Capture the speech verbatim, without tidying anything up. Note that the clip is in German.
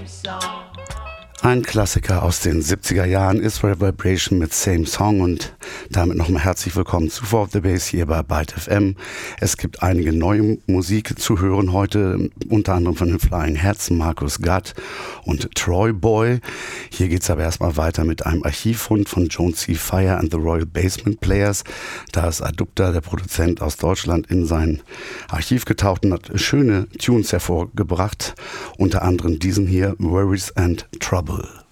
Ein Klassiker aus den siebziger Jahren, Israel Vibration mit Same Song, und damit nochmal herzlich willkommen zu four of the Bass hier bei Byte F M. Es gibt einige neue Musik zu hören heute, unter anderem von den Flying Hats, Markus Gatt und Troy Boy. Hier geht es aber erstmal weiter mit einem Archivfund von Jones C. Fire and the Royal Basement Players. Da ist Adupter, der Produzent aus Deutschland, in sein Archiv getaucht und hat schöne Tunes hervorgebracht, unter anderem diesen hier, Worries and Trouble.